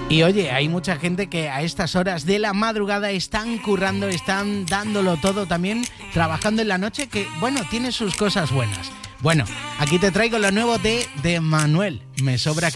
Y oye, hay mucha gente que a estas horas de la madrugada están currando, están dándolo todo también, trabajando en la noche, que bueno, tiene sus cosas buenas. Bueno, aquí te traigo lo nuevo de Manuel, Me Sobra